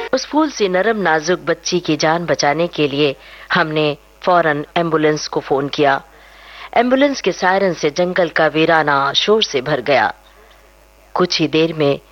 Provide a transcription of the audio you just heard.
उस फूल सी नरम नाजुक बच्ची की जान बचाने के लिए हमने फौरन एम्बुलेंस को फोन किया। एम्बुलेंस के सायरन से जंगल का वीराना शोर से भर गया। कुछ ही देर में